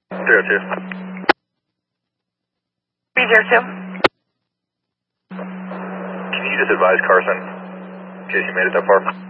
302. 302. Can you just advise Carson in case you made it that far?